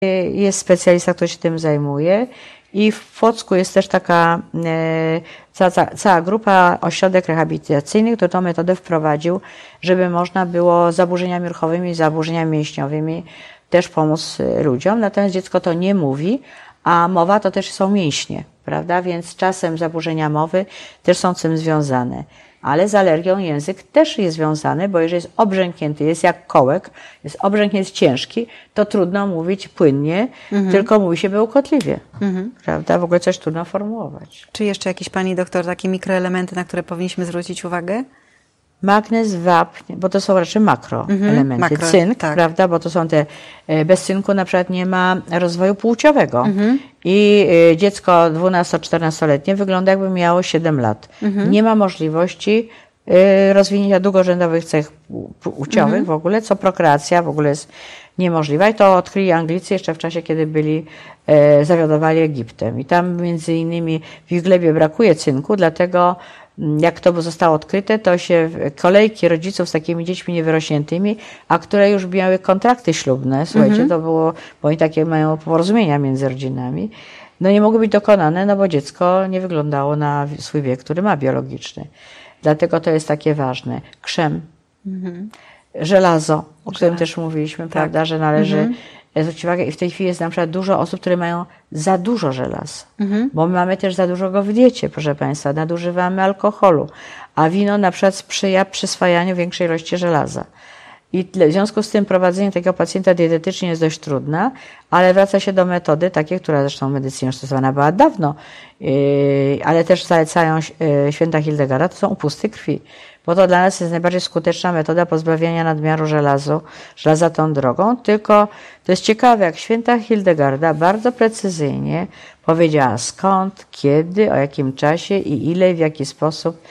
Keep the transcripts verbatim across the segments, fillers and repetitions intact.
Jest specjalista, który się tym zajmuje i w Płocku jest też taka e, cała, cała grupa, ośrodek rehabilitacyjny, który tą metodę wprowadził, żeby można było z zaburzeniami ruchowymi, zaburzeniami mięśniowymi też pomóc ludziom. Natomiast dziecko to nie mówi, a mowa to też są mięśnie, prawda? Więc czasem zaburzenia mowy też są z tym związane. Ale z alergią język też jest związany, bo jeżeli jest obrzęknięty, jest jak kołek, jest obrzęknięty, jest ciężki, to trudno mówić płynnie, mhm. tylko mówi się bełkotliwie, mhm. prawda? W ogóle coś trudno formułować. Czy jeszcze jakieś, pani doktor, takie mikroelementy, na które powinniśmy zwrócić uwagę? Magnez, wapń, bo to są raczej makroelementy. Mhm, makro, Cynk, tak. prawda, bo to są te, bez cynku na przykład nie ma rozwoju płciowego. Mhm. I dziecko dwunasto-czternastoletnie wygląda jakby miało siedem lat. Mhm. Nie ma możliwości rozwinięcia długorzędowych cech płciowych mhm. w ogóle, co prokreacja w ogóle jest niemożliwa. I to odkryli Anglicy jeszcze w czasie, kiedy byli, e, zawiadowali Egiptem. I tam między innymi w ich glebie brakuje cynku, dlatego jak to zostało odkryte, to się kolejki rodziców z takimi dziećmi niewyrośniętymi, a które już miały kontrakty ślubne, słuchajcie, mm-hmm. to było, bo oni takie mają porozumienia między rodzinami, no nie mogły być dokonane, no bo dziecko nie wyglądało na swój wiek, który ma biologiczny. Dlatego to jest takie ważne. Krzem, mm-hmm. żelazo, o którym też mówiliśmy, tak. prawda, że należy mm-hmm. zwrócić uwagę. I w tej chwili jest na przykład dużo osób, które mają za dużo żelaza, mhm. bo my mamy też za dużo go w diecie, proszę Państwa, nadużywamy alkoholu, a wino na przykład sprzyja przyswajaniu większej ilości żelaza. I w związku z tym prowadzenie takiego pacjenta dietetycznie jest dość trudne, ale wraca się do metody takiej, która zresztą w medycynie stosowana była dawno, yy, ale też zalecają yy, święta Hildegarda, to są upusty krwi. Bo to dla nas jest najbardziej skuteczna metoda pozbawiania nadmiaru żelazu, żelaza tą drogą, tylko to jest ciekawe, jak święta Hildegarda bardzo precyzyjnie powiedziała skąd, kiedy, o jakim czasie i ile, w jaki sposób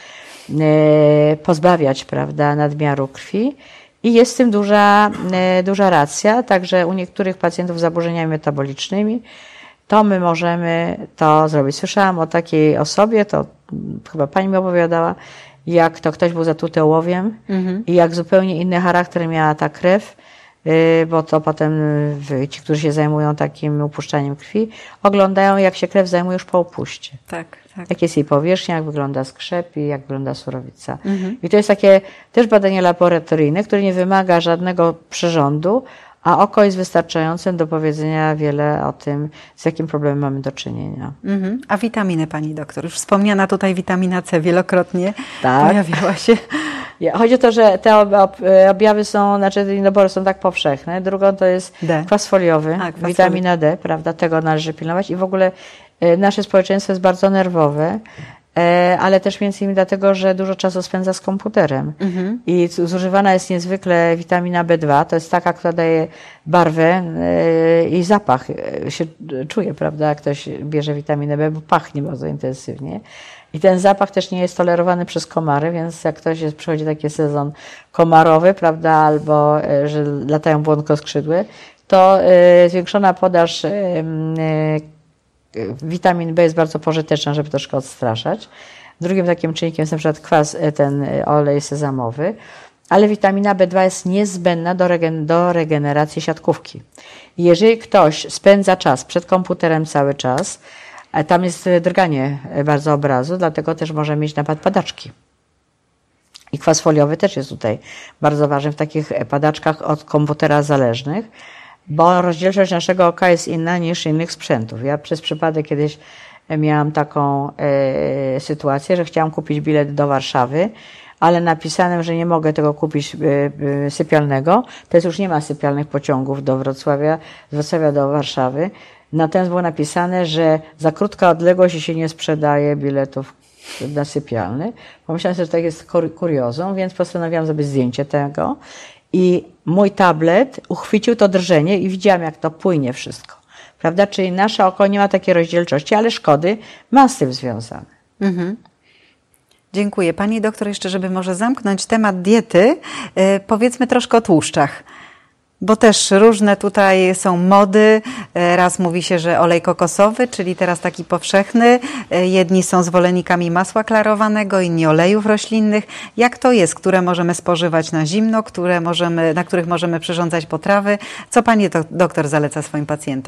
e, pozbawiać, prawda, nadmiaru krwi. I jest w tym duża, e, duża racja, także u niektórych pacjentów z zaburzeniami metabolicznymi to my możemy to zrobić. Słyszałam o takiej osobie, to chyba pani mi opowiadała, jak to ktoś był zatruty ołowiem mhm. i jak zupełnie inny charakter miała ta krew, bo to potem ci, którzy się zajmują takim upuszczaniem krwi, oglądają, jak się krew zajmuje już po upuście. Tak, tak. Jak jest jej powierzchnia, jak wygląda skrzep i jak wygląda surowica. Mhm. I to jest takie też badanie laboratoryjne, które nie wymaga żadnego przyrządu, a oko jest wystarczającym do powiedzenia wiele o tym, z jakim problemem mamy do czynienia. Mm-hmm. A witaminy, pani doktor? Już wspomniana tutaj witamina C wielokrotnie tak. pojawiała się. Chodzi o to, że te objawy są, znaczy te niedobory są tak powszechne. Drugą to jest D. kwas foliowy, A, kwas witamina D, prawda? Tego należy pilnować. I w ogóle nasze społeczeństwo jest bardzo nerwowe, ale też między innymi dlatego, że dużo czasu spędza z komputerem. Mhm. I zużywana jest niezwykle witamina B dwa, to jest taka, która daje barwę i zapach. Się czuje, prawda, jak ktoś bierze witaminę B, bo pachnie bardzo intensywnie. I ten zapach też nie jest tolerowany przez komary, więc jak ktoś jest, przychodzi taki sezon komarowy, prawda, albo że latają błonkoskrzydłe, to zwiększona podaż witamin B jest bardzo pożyteczna, żeby troszkę odstraszać. Drugim takim czynnikiem jest na przykład kwas, ten olej sezamowy, ale witamina B dwa jest niezbędna do, regen do regeneracji siatkówki. I jeżeli ktoś spędza czas przed komputerem cały czas, tam jest drganie bardzo obrazu, dlatego też może mieć napad padaczki. I kwas foliowy też jest tutaj bardzo ważny w takich padaczkach od komputera zależnych, bo rozdzielczość naszego oka jest inna niż innych sprzętów. Ja przez przypadek kiedyś miałam taką e, sytuację, że chciałam kupić bilet do Warszawy, ale napisałem, że nie mogę tego kupić e, e, sypialnego. Teraz już nie ma sypialnych pociągów do Wrocławia, z Wrocławia do Warszawy. Natomiast było napisane, że za krótka odległość się nie sprzedaje biletów na sypialny. Pomyślałam sobie, że to jest kuriozum, więc postanowiłam zrobić zdjęcie tego. I mój tablet uchwycił to drżenie i widziałam, jak to płynie wszystko. Prawda? Czyli nasze oko nie ma takiej rozdzielczości, ale szkody ma z tym związane. Mhm. Dziękuję. Pani doktor, jeszcze żeby może zamknąć temat diety, yy, powiedzmy troszkę o tłuszczach. Bo też różne tutaj są mody. Raz mówi się, że olej kokosowy, czyli teraz taki powszechny. Jedni są zwolennikami masła klarowanego, inni olejów roślinnych. Jak to jest, które możemy spożywać na zimno, które możemy, na których możemy przyrządzać potrawy? Co pani doktor zaleca swoim pacjentom?